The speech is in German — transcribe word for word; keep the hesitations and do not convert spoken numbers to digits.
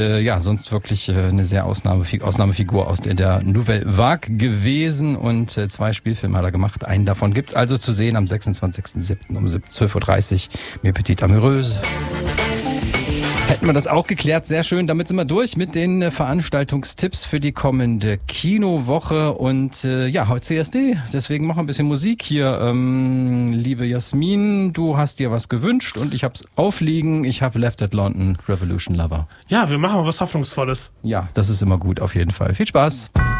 Äh, ja, sonst wirklich äh, eine sehr Ausnahmefig- Ausnahmefigur aus der, der Nouvelle Vague gewesen und äh, zwei Spielfilme hat er gemacht. Einen davon gibt's also zu sehen am sechsundzwanzigsten siebten um zwölf Uhr dreißig. Mes Petites Amoureuses. Hätten wir das auch geklärt, sehr schön. Damit sind wir durch mit den äh, Veranstaltungstipps für die kommende Kinowoche. Und äh, ja, heute C S D, deswegen machen wir ein bisschen Musik hier. Ähm, liebe Jasmin, du hast dir was gewünscht und ich hab's aufliegen. Ich habe Left at London, Revolution Lover. Ja, wir machen mal was Hoffnungsvolles. Ja, das ist immer gut, auf jeden Fall. Viel Spaß.